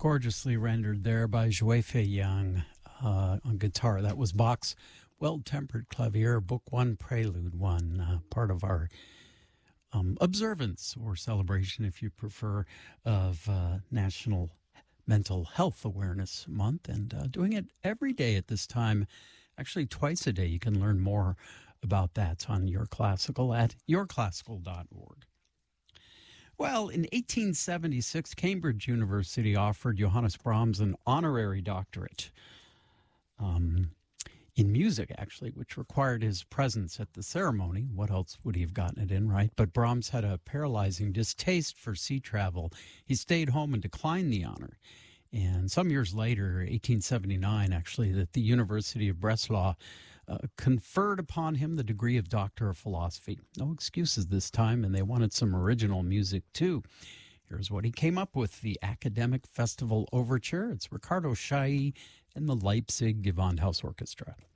Gorgeously rendered there by Zhui Fei Yang on guitar. That was Bach's Well-Tempered Clavier, Book 1, Prelude 1, part of our observance or celebration, if you prefer, of National Mental Health Awareness Month, and doing it every day at this time, actually twice a day. You can learn more about that on Your Classical at yourclassical.org. Well, in 1876, Cambridge University offered Johannes Brahms an honorary doctorate in music, actually, which required his presence at the ceremony. What else would he have gotten it in, right? But Brahms had a paralyzing distaste for sea travel. He stayed home and declined the honor. And some years later, 1879, actually, that the University of Breslau conferred upon him the degree of Doctor of Philosophy. No excuses this time, and they wanted some original music, too. Here's what he came up with, the Academic Festival Overture. It's Ricardo Chailly and the Leipzig Gewandhaus Orchestra.